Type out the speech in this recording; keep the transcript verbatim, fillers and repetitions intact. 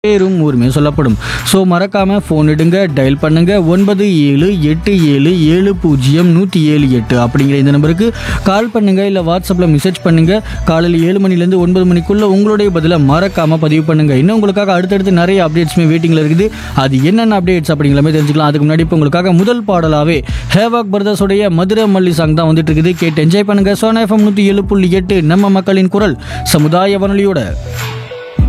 பேரும் ஊருமே சொல்லப்படும். ஸோ மறக்காமல் ஃபோன் எடுங்க, டயல் பண்ணுங்க ஒன்பது ஏழு எட்டு ஏழு ஏழு பூஜ்ஜியம் நூற்றி ஏழு எட்டு அப்படிங்கிற இந்த நம்பருக்கு கால் பண்ணுங்க, இல்லை வாட்ஸ்அப்பில் மெசேஜ் பண்ணுங்க. காலையில் ஏழு மணிலேருந்து ஒன்பது மணிக்குள்ள உங்களுடைய பதிலை மறக்காமல் பதிவு பண்ணுங்க. இன்னும் உங்களுக்காக அடுத்தடுத்து நிறைய அப்டேட்ஸுமே வெயிட்டிங்கில் இருக்குது. அது என்னென்ன அப்டேட்ஸ் அப்படிங்கிற மாதிரி தெரிஞ்சுக்கலாம். அதுக்கு முன்னாடி இப்போ உங்களுக்காக முதல் பாடலாகவே ஹேவாக் பிரதர்ஸோடைய மதுரை மல்லி சாங் தான் வந்துட்டு இருக்குது. கேட்டு என்ஜாய் பண்ணுங்க. சோனா எஃப்எம் நூற்றி ஏழு புள்ளி எட்டு நம்ம மக்களின் குரல் சமுதாய வானொலியோட